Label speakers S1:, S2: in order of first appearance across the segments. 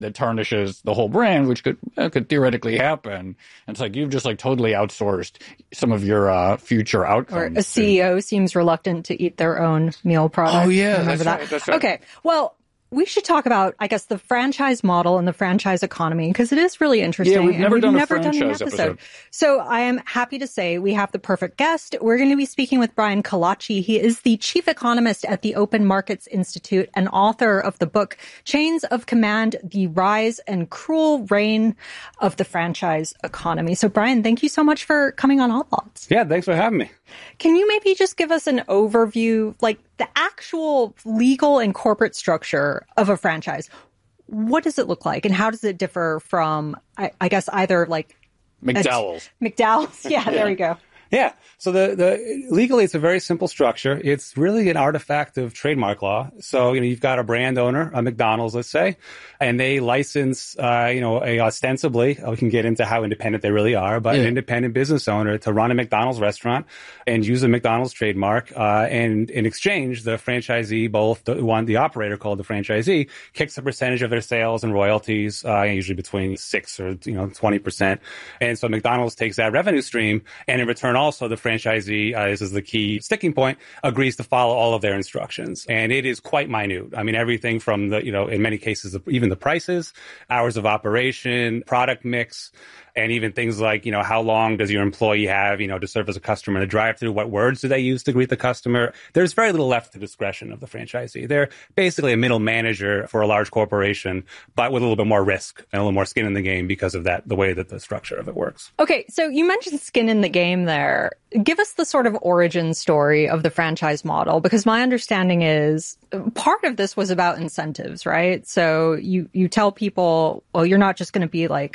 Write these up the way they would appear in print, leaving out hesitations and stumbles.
S1: that tarnishes the whole brand, which could theoretically happen. And it's like you've just like totally outsourced some of your future outcomes.
S2: Or a CEO seems reluctant to eat their own meal product.
S1: Oh, yeah.
S2: Remember that?
S1: Right, that's right.
S2: Okay. Well, we should talk about, I guess, the franchise model and the franchise economy, because it is really interesting.
S1: Yeah, we've never done a
S2: an
S1: franchise episode.
S2: So I am happy to say we have the perfect guest. We're going to be speaking with Brian Kalachi. He is the chief economist at the Open Markets Institute and author of the book, Chains of Command, The Rise and Cruel Reign of the Franchise Economy. So Brian, thank you so much for coming on All Thoughts.
S3: Yeah, thanks for having me.
S2: Can you maybe just give us an overview, like the actual legal and corporate structure of a franchise? What does it look like, and how does it differ from, I guess, either like
S1: McDowell's?
S2: Yeah, there we go.
S3: Yeah. So the legally, it's a very simple structure. It's really an artifact of trademark law. So, you've got a brand owner, a McDonald's, let's say, and they license, ostensibly, we can get into how independent they really are, but an independent business owner to run a McDonald's restaurant and use a McDonald's trademark. And in exchange, the franchisee, both the operator called the franchisee, kicks a percentage of their sales and royalties, usually between 6 or 20%. And so McDonald's takes that revenue stream, and in return, also, the franchisee, this is the key sticking point, agrees to follow all of their instructions. And it is quite minute. I mean, everything from the, in many cases, even the prices, hours of operation, product mix, and even things like, how long does your employee have, to serve as a customer in the drive-thru? What words do they use to greet the customer? There's very little left to discretion of the franchisee. They're basically a middle manager for a large corporation, but with a little bit more risk and a little more skin in the game because of that, the way that the structure of it works.
S2: Okay, so you mentioned skin in the game there. Give us the sort of origin story of the franchise model, because my understanding is part of this was about incentives, right? So you tell people, well, you're not just going to be like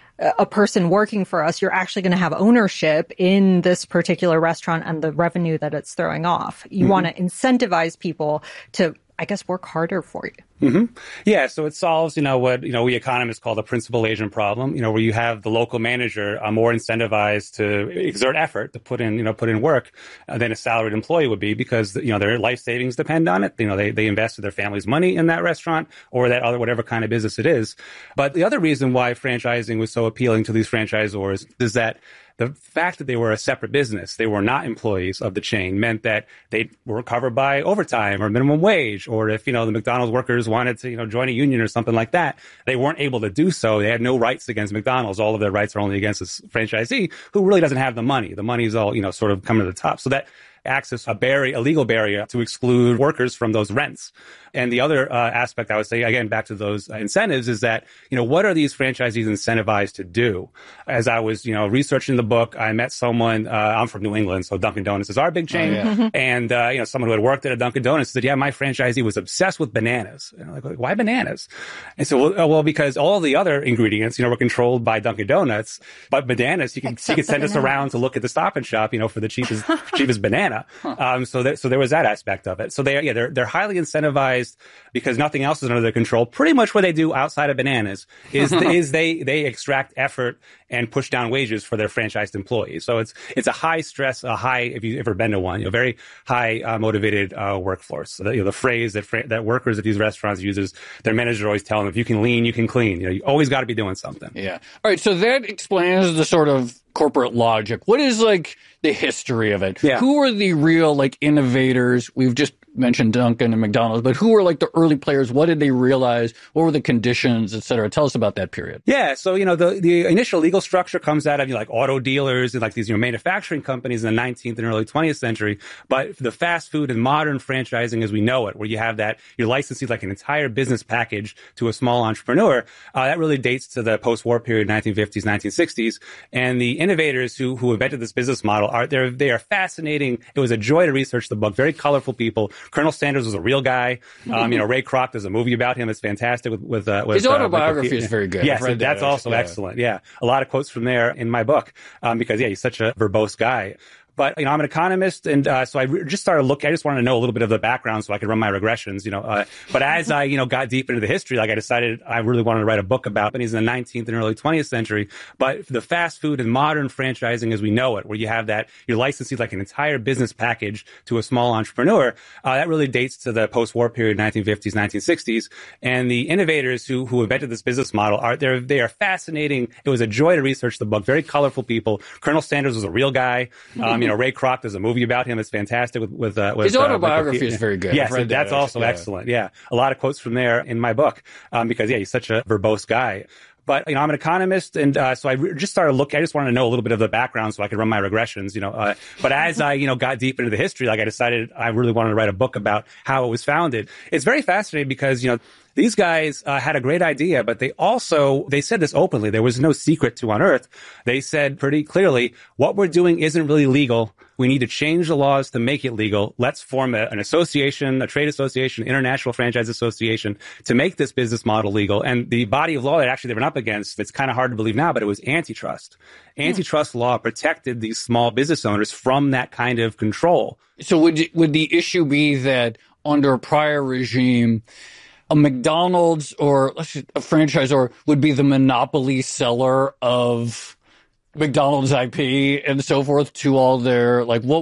S2: a person working for us, you're actually going to have ownership in this particular restaurant and the revenue that it's throwing off. You want to incentivize people to, I guess, work harder for you.
S3: Yeah, so it solves, what, we economists call the principal agent problem, where you have the local manager more incentivized to exert effort, to put in work than a salaried employee would be, because, their life savings depend on it. They invested their family's money in that restaurant or that other, whatever kind of business it is. But the other reason why franchising was so appealing to these franchisors is that the fact that they were a separate business, they were not employees of the chain, meant that they were covered by overtime or minimum wage, or if, the McDonald's workers wanted to, join a union or something like that, they weren't able to do so. They had no rights against McDonald's. All of their rights are only against this franchisee who really doesn't have the money. The money's all, sort of coming to the top. So that acts as a legal barrier to exclude workers from those rents. And the other aspect, I would say, again, back to those incentives, is that, what are these franchisees incentivized to do? As I was, researching the book, I met someone, I'm from New England, so Dunkin' Donuts is our big chain.
S1: Oh, yeah.
S3: And, someone who had worked at a Dunkin' Donuts said, yeah, my franchisee was obsessed with bananas. And I'm like, why bananas? And so, well, because all the other ingredients, were controlled by Dunkin' Donuts, but bananas, you could send us around to look at the Stop and Shop, for the cheapest banana. So there was that aspect of it. So they're highly incentivized because nothing else is under their control. Pretty much what they do outside of bananas is they extract effort and push down wages for their franchised employees. So it's a high stress, if you've ever been to one, very high motivated workforce. So the phrase that workers at these restaurants uses, their manager always tell them, if you can lean, you can clean. You always got to be doing something.
S1: Yeah. All right. So that explains the sort of corporate logic. What is like the history of it?
S3: Yeah.
S1: Who are the real like innovators? We've just mentioned Dunkin' and McDonald's, but who were like the early players? What did they realize? What were the conditions, et cetera? Tell us about that period.
S3: Yeah. So, the initial legal structure comes out of like auto dealers and like these, manufacturing companies in the 19th and early 20th century. But the fast food and modern franchising as we know it, where you have that, you're licensing like an entire business package to a small entrepreneur, that really dates to the post-war period, 1950s, 1960s. And the innovators who invented this business model they are fascinating. It was a joy to research the book. Very colorful people. Colonel Sanders was a real guy. Ray Kroc, there's a movie about him. It's fantastic with
S1: his autobiography is very good.
S3: Yes, that's also excellent. Yeah. A lot of quotes from there in my book, because he's such a verbose guy. But, I'm an economist. And so I just started looking. I just wanted to know a little bit of the background so I could run my regressions, But as I, got deep into the history, I decided I really wanted to write a book about companies in the 19th and early 20th century. But the fast food and modern franchising as we know it, where you have that, you're licensing like an entire business package to a small entrepreneur, that really dates to the post-war period, 1950s, 1960s. And the innovators who invented this business model they are fascinating. It was a joy to research the book. Very colorful people. Colonel Sanders was a real guy. Ray Kroc, there's a movie about him. It's fantastic with
S1: his autobiography is very good.
S3: Yes, that's also excellent. Yeah. A lot of quotes from there in my book. Because he's such a verbose guy. But, I'm an economist. And, so I just started looking. I just wanted to know a little bit of the background so I could run my regressions, But as I, got deep into the history, I decided I really wanted to write a book about how it was founded. It's very fascinating because, these guys had a great idea, but they said this openly. There was no secret to unearth. They said pretty clearly, what we're doing isn't really legal. We need to change the laws to make it legal. Let's form an association, a trade association, international franchise association to make this business model legal. And the body of law that actually they went up against, it's kind of hard to believe now, but it was antitrust. Antitrust law protected these small business owners from that kind of control.
S1: So would the issue be that under a prior regime, a McDonald's or a franchisor would be the monopoly seller of McDonald's IP and so forth to all their,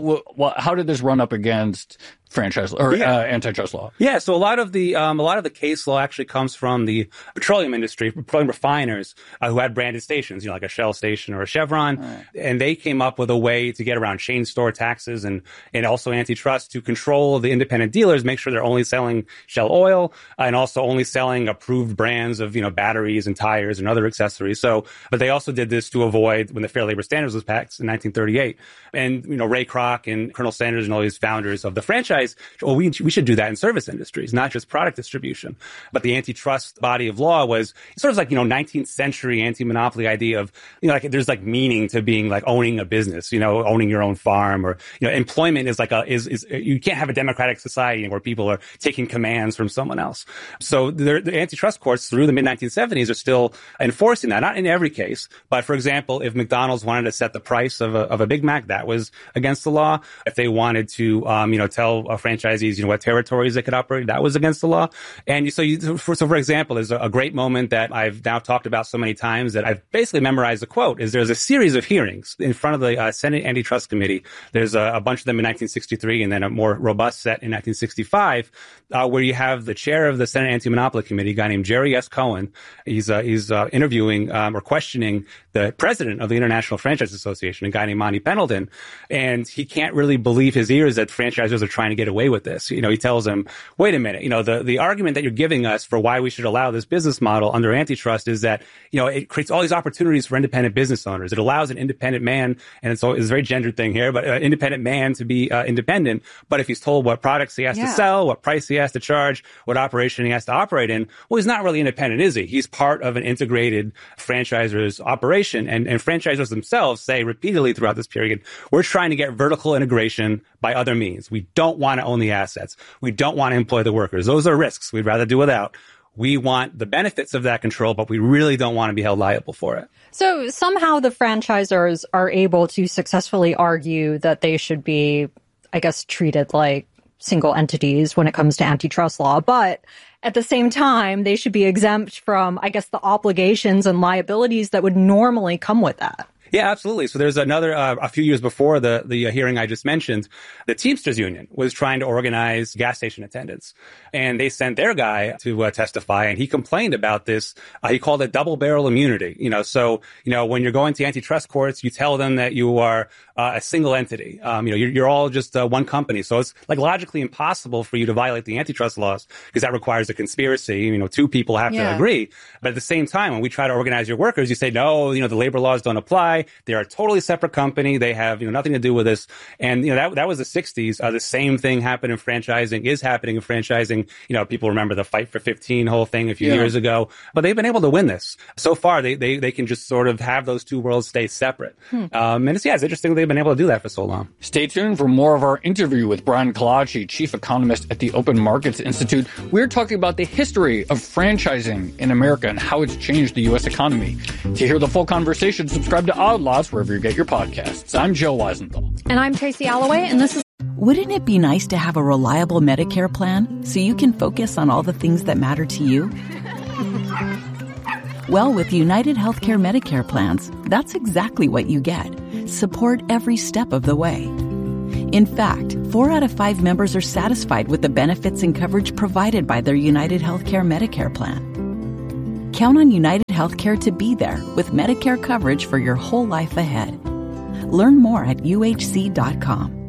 S1: how did this run up against franchise or antitrust law?
S3: Yeah, so a lot of the case law actually comes from the petroleum industry, petroleum refiners who had branded stations, like a Shell station or a Chevron, right. And they came up with a way to get around chain store taxes and also antitrust to control the independent dealers, make sure they're only selling Shell oil and also only selling approved brands of batteries and tires and other accessories. So, but they also did this to avoid when the Fair Labor Standards was passed in 1938, and Ray Kroc and Colonel Sanders and all these founders of the franchise. Well, we should do that in service industries, not just product distribution. But the antitrust body of law was sort of 19th century anti-monopoly idea of, there's meaning to being owning a business, owning your own farm, or, employment is you can't have a democratic society where people are taking commands from someone else. So the antitrust courts through the mid-1970s are still enforcing that, not in every case. But for example, if McDonald's wanted to set the price of a Big Mac, that was against the law. If they wanted to, tell franchisees, what territories they could operate, that was against the law. And for example, there's a great moment that I've now talked about so many times that I've basically memorized the quote. There's a series of hearings in front of the Senate Antitrust Committee. There's a bunch of them in 1963 and then a more robust set in 1965, where you have the chair of the Senate Anti-Monopoly Committee, a guy named Jerry S. Cohen. He's interviewing or questioning the president of the International Franchise Association, a guy named Monty Pendleton, and he can't really believe his ears that franchisers are trying to get away with this. He tells him, wait a minute, the argument that you're giving us for why we should allow this business model under antitrust is that, it creates all these opportunities for independent business owners. It allows an independent man, and it's a very gendered thing here, but an independent man to be independent. But if he's told what products he has to sell, what price he has to charge, what operation he has to operate in, well, he's not really independent, is he? He's part of an integrated franchisor's operation. And franchisors themselves say repeatedly throughout this period, we're trying to get vertical integration by other means. We don't want to own the assets. We don't want to employ the workers. Those are risks we'd rather do without. We want the benefits of that control, but we really don't want to be held liable for it.
S2: So somehow the franchisors are able to successfully argue that they should be, treated like single entities when it comes to antitrust law. But at the same time, they should be exempt from, the obligations and liabilities that would normally come with that.
S3: Yeah, absolutely. So there's another, a few years before the hearing I just mentioned, the Teamsters Union was trying to organize gas station attendants. And they sent their guy to testify, and he complained about this. He called it double barrel immunity. So when you're going to antitrust courts, you tell them that you are a single entity. You're all just one company. So it's logically impossible for you to violate the antitrust laws because that requires a conspiracy. Two people have to agree. But at the same time, when we try to organize your workers, you say, no, the labor laws don't apply. They're a totally separate company. They have, nothing to do with this. And, that was the 60s. The same thing happened in franchising, is happening in franchising. People remember the Fight for 15 whole thing a few years ago. But they've been able to win this. So far, they can just sort of have those two worlds stay separate. And it's interesting they've been able to do that for so long.
S1: Stay tuned for more of our interview with Brian Kalachy, chief economist at the Open Markets Institute. We're talking about the history of franchising in America and how it's changed the U.S. economy. To hear the full conversation, subscribe to Odd Lots wherever you get your podcasts. I'm Joe Weisenthal.
S2: And I'm Tracy Alloway, and this is...
S4: Wouldn't it be nice to have a reliable Medicare plan so you can focus on all the things that matter to you? Well, with United Healthcare Medicare plans, that's exactly what you get. Support every step of the way. In fact, 4 out of 5 members are satisfied with the benefits and coverage provided by their United Healthcare Medicare plan. Count on United Healthcare to be there with Medicare coverage for your whole life ahead. Learn more at uhc.com.